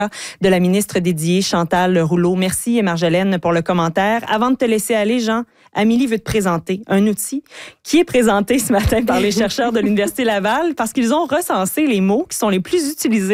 de la ministre dédiée, Chantal Rouleau. Merci, Marjolaine, pour le commentaire. Avant de te laisser aller, Jean, Amélie veut te présenter un outil qui est présenté ce matin par les chercheurs de l'Université Laval parce qu'ils ont recensé les mots qui sont les plus utilisés